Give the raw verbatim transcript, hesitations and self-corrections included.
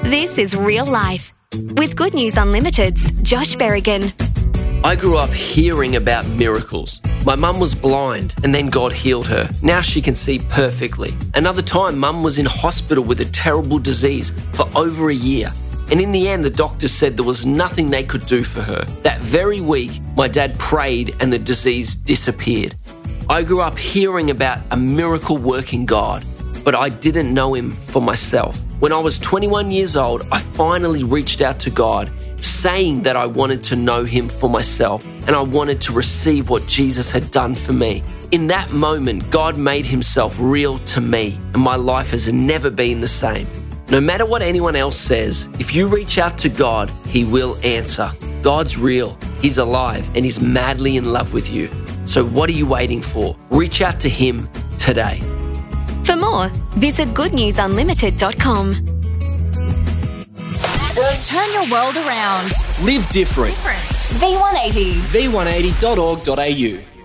This is Real Life with Good News Unlimited's Josh Berrigan. I grew up hearing about miracles. My mum was blind and then God healed her. Now she can see perfectly. Another time, mum was in hospital with a terrible disease for over a year. And in the end, the doctors said there was nothing they could do for her. That very week, my dad prayed and the disease disappeared. I grew up hearing about a miracle-working God, but I didn't know him for myself. When I was twenty-one years old, I finally reached out to God, saying that I wanted to know him for myself and I wanted to receive what Jesus had done for me. In that moment, God made himself real to me and my life has never been the same. No matter what anyone else says, if you reach out to God, he will answer. God's real, he's alive, and he's madly in love with you. So what are you waiting for? Reach out to him today. For more, visit good news unlimited dot com. Turn your world around. Live different. V one eighty. v one eighty dot org dot a u